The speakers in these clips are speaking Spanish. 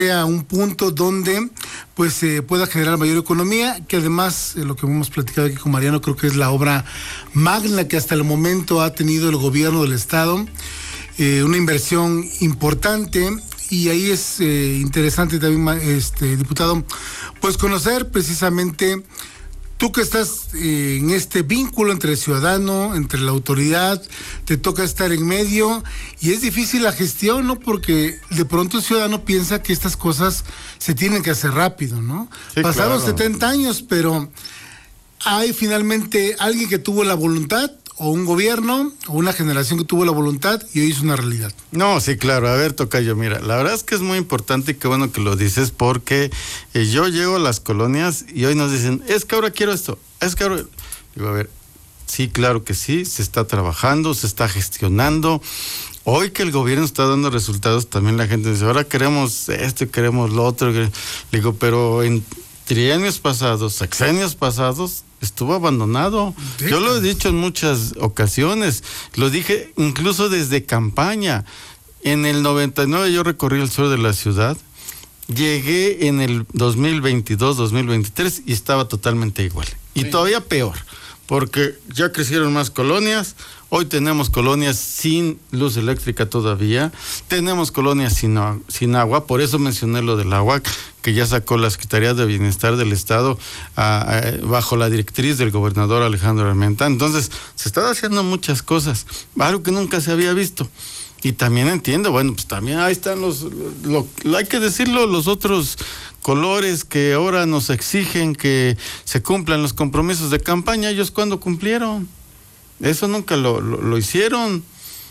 a un punto donde pues se pueda generar mayor economía, que además lo que hemos platicado aquí con Mariano, creo que es la obra magna que hasta el momento ha tenido el gobierno del estado, una inversión importante. Y ahí es interesante también, diputado, pues conocer precisamente tú que estás en este vínculo entre el ciudadano, entre la autoridad, te toca estar en medio y es difícil la gestión, ¿no? Porque de pronto el ciudadano piensa que estas cosas se tienen que hacer rápido, ¿no? Sí, pasaron claro. 70 años, pero hay finalmente alguien que tuvo la voluntad, o un gobierno, o una generación que tuvo la voluntad y hoy es una realidad. No, sí, claro. A ver, tocayo, mira, la verdad es que es muy importante y qué bueno que lo dices, porque yo llego a las colonias y hoy nos dicen, es que ahora quiero esto, es que ahora... Digo, a ver, sí, claro que sí, se está trabajando, se está gestionando. Hoy que el gobierno está dando resultados, también la gente dice, ahora queremos esto, queremos lo otro. Le digo, pero en trienios pasados, sexenios pasados, estuvo abandonado. Yo lo he dicho en muchas ocasiones, lo dije incluso desde campaña. En el 99 yo recorrí el sur de la ciudad, llegué en el 2022, 2023 y estaba totalmente igual. Y todavía peor, porque ya crecieron más colonias. Hoy tenemos colonias sin luz eléctrica todavía, tenemos colonias sin agua, por eso mencioné lo del agua, que ya sacó la Secretaría de Bienestar del Estado bajo la directriz del gobernador Alejandro Armenta. Entonces, se están haciendo muchas cosas, algo que nunca se había visto. Y también entiendo, bueno, pues también ahí están hay que decirlo, los otros colores que ahora nos exigen que se cumplan los compromisos de campaña. ¿Ellos cuándo cumplieron? Eso nunca lo hicieron.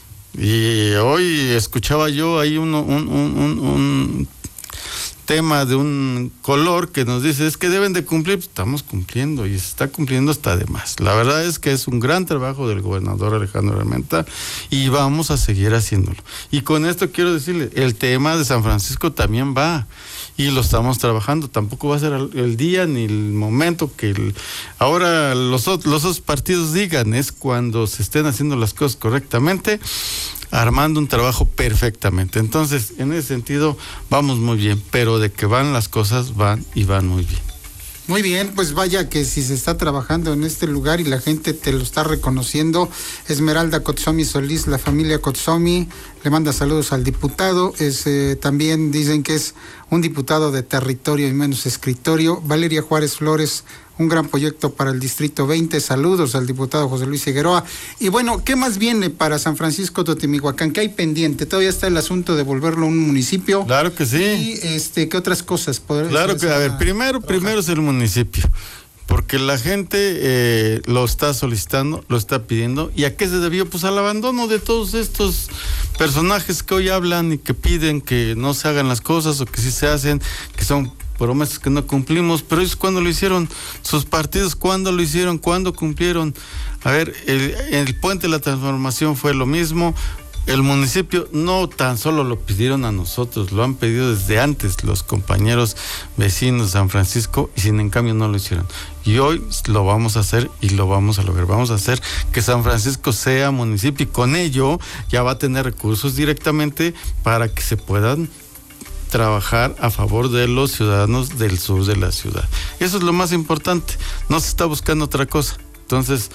Y hoy escuchaba yo ahí un tema de un color que nos dice, es que deben de cumplir. Pues estamos cumpliendo y se está cumpliendo hasta de más. La verdad es que es un gran trabajo del gobernador Alejandro Armenta y vamos a seguir haciéndolo. Y con esto quiero decirle, el tema de San Francisco también va y lo estamos trabajando. Tampoco va a ser el día ni el momento que ahora los otros partidos digan, es cuando se estén haciendo las cosas correctamente, armando un trabajo perfectamente. Entonces, en ese sentido, vamos muy bien, pero de que van las cosas, van y van muy bien. Muy bien, pues vaya que si se está trabajando en este lugar y la gente te lo está reconociendo. Esmeralda Kotsomi Solís, la familia Kotsomi, le manda saludos al diputado. También dicen que es un diputado de territorio y menos escritorio. Valeria Juárez Flores, un gran proyecto para el Distrito 20. Saludos al diputado José Luis Figueroa. Y bueno, ¿qué más viene para San Francisco Totimihuacán? ¿Qué hay pendiente? Todavía está el asunto de volverlo un municipio. Claro que sí. Y ¿qué otras cosas? Claro que, a ver, primero es el municipio, porque la gente lo está solicitando, lo está pidiendo. ¿Y a qué se debió? Pues al abandono de todos estos personajes que hoy hablan y que piden que no se hagan las cosas o que sí se hacen, que son promesas que no cumplimos. Pero ellos, ¿cuándo lo hicieron? Sus partidos, ¿cuándo lo hicieron? ¿Cuándo cumplieron? A ver, el Puente de la Transformación fue lo mismo. El municipio no tan solo lo pidieron a nosotros, lo han pedido desde antes los compañeros vecinos de San Francisco y sin en cambio no lo hicieron. Y hoy lo vamos a hacer y lo vamos a lograr. Vamos a hacer que San Francisco sea municipio y con ello ya va a tener recursos directamente para que se puedan trabajar a favor de los ciudadanos del sur de la ciudad. Eso es lo más importante, no se está buscando otra cosa. Entonces,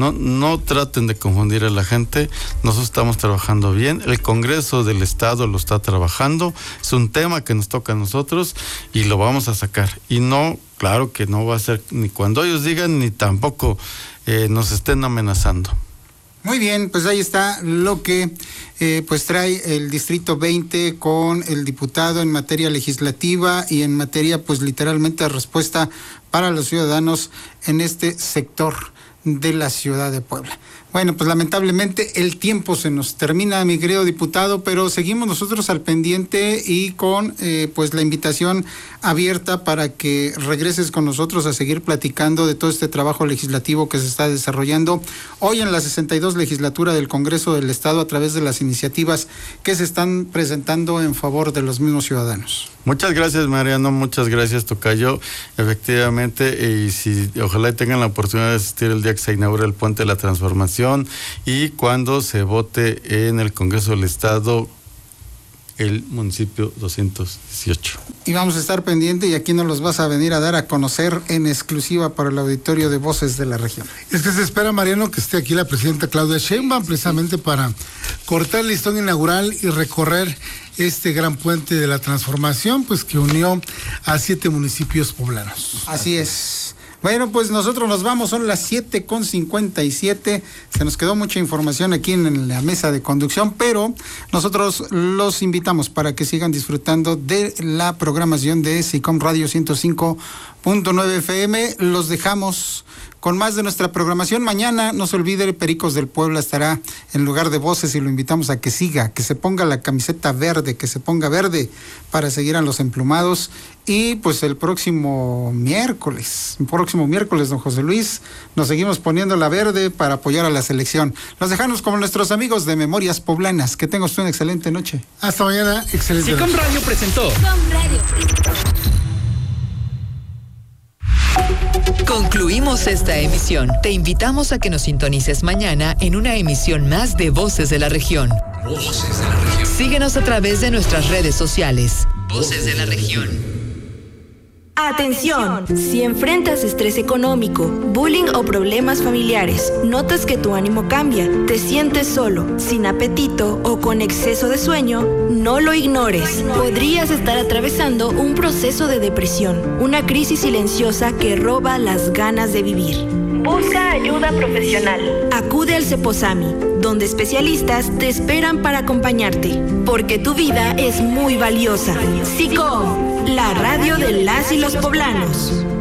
no traten de confundir a la gente, nosotros estamos trabajando bien, el Congreso del Estado lo está trabajando, es un tema que nos toca a nosotros y lo vamos a sacar. Y no, claro que no va a ser ni cuando ellos digan, ni tampoco nos estén amenazando. Muy bien, pues ahí está lo que pues trae el Distrito 20 con el diputado en materia legislativa y en materia pues literalmente de respuesta para los ciudadanos en este sector de la ciudad de Puebla. Bueno, pues lamentablemente el tiempo se nos termina, mi querido diputado, pero seguimos nosotros al pendiente y con pues la invitación abierta para que regreses con nosotros a seguir platicando de todo este trabajo legislativo que se está desarrollando hoy en la 62 legislatura del Congreso del Estado a través de las iniciativas que se están presentando en favor de los mismos ciudadanos. Muchas gracias, Mariano, muchas gracias, tocayo. Efectivamente, ojalá tengan la oportunidad de asistir el día que se inaugura el Puente de la Transformación y cuando se vote en el Congreso del Estado el municipio 218. Y vamos a estar pendientes y aquí nos los vas a venir a dar a conocer en exclusiva para el auditorio de Voces de la Región. Es que se espera, Mariano, que esté aquí la presidenta Claudia Sheinbaum precisamente para cortar el listón inaugural y recorrer este gran puente de la transformación, pues que unió a 7 municipios poblanos. Así es. Bueno, pues nosotros nos vamos, son las 7:57. Se nos quedó mucha información aquí en la mesa de conducción, pero nosotros los invitamos para que sigan disfrutando de la programación de SICOM Radio 105.9 FM. Los dejamos con más de nuestra programación. Mañana, no se olvide, Pericos del Puebla estará en lugar de Voces y lo invitamos a que siga, que se ponga la camiseta verde, que se ponga verde para seguir a los emplumados. Y pues el próximo miércoles, don José Luis, nos seguimos poniendo la verde para apoyar a la selección. Los dejamos con nuestros amigos de Memorias Poblanas. Que tenga usted una excelente noche. Hasta mañana, excelente SICOM noche. Radio presentó. Concluimos esta emisión. Te invitamos a que nos sintonices mañana en una emisión más de Voces de la Región. Voces de la Región. Síguenos a través de nuestras redes sociales. Voces de la Región. Atención, si enfrentas estrés económico, bullying o problemas familiares, notas que tu ánimo cambia, te sientes solo, sin apetito o con exceso de sueño, no lo ignores. Podrías estar atravesando un proceso de depresión, una crisis silenciosa que roba las ganas de vivir. Busca ayuda profesional. Acude al Ceposami, donde especialistas te esperan para acompañarte, porque tu vida es muy valiosa. SICOM, la radio de las y los poblanos.